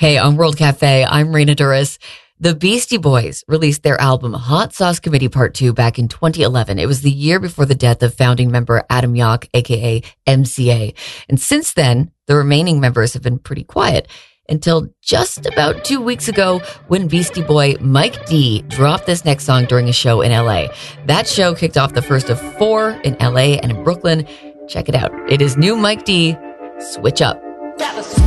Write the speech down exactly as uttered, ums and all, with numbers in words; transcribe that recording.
Hey, on World Cafe, I'm Raina Duras. The Beastie Boys released their album Hot Sauce Committee Part two back in twenty eleven. It was the year before the death of founding member Adam Yauch, aka M C A. And since then, the remaining members have been pretty quiet until just about two weeks ago when Beastie Boy Mike D dropped this next song during a show in L A. That show kicked off the first of four in L A and in Brooklyn. Check it out. It is new Mike D, Switch Up.